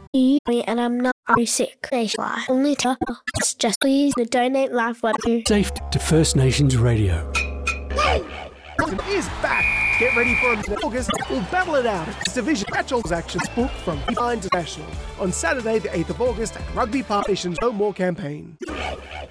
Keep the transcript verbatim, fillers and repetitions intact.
and I'm not very sick. Only tell us just please to donate life what you. Safe to First Nations Radio. Is back. Get ready for August. We'll battle it out. It's Division Naturals Actions book from Behind International on Saturday, the eighth of August at Rugby Park Nation's No More campaign.